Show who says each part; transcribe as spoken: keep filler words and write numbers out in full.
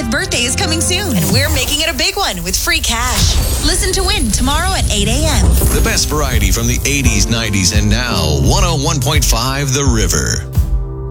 Speaker 1: thirtieth birthday is coming soon, and we're making it a big one with free cash. Listen to win tomorrow at eight a.m.
Speaker 2: The best variety from the eighties, nineties, and now one oh one point five The River.